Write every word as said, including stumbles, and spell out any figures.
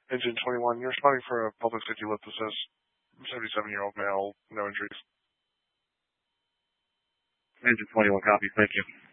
Engine twenty-one, you're responding for a public safety lip assist. seventy-seven-year-old male, no injuries. Engine twenty-one, copy. Thank you.